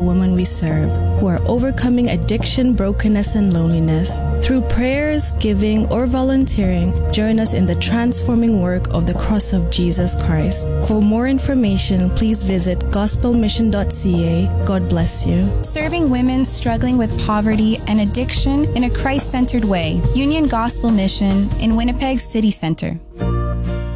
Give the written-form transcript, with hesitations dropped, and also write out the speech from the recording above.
women we serve who are overcoming addiction, brokenness, and loneliness. Through prayers, giving, or volunteering, join us in the transforming work of the cross of Jesus Christ. For more information, please visit gospelmission.ca. God bless you. Serving women struggling with poverty and addiction in a Christ-centered way. Union Gospel Mission in Winnipeg City Centre.